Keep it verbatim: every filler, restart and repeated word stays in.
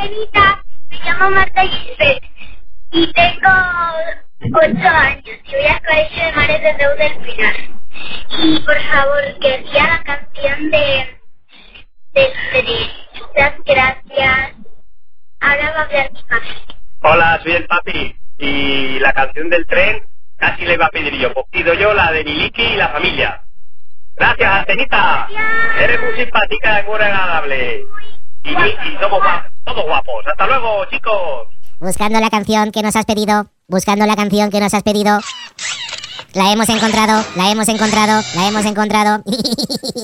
Atenita, me llamo Marta Gisbert y tengo ocho años y voy al colegio de Mares de Deu del Pinar. Y por favor, quería la canción de del tren. Muchas gracias. Ahora va a hablar mi papi. Hola, soy el papi. Y la canción del tren casi le iba a pedir yo. Pues pido yo la de Miliki y la familia. Gracias, Atenita. Gracias. Eres muy simpática y muy agradable. Y, y somos gua- todos guapos. Hasta luego, chicos. Buscando la canción que nos has pedido. Buscando la canción que nos has pedido. La hemos encontrado, la hemos encontrado, la hemos encontrado.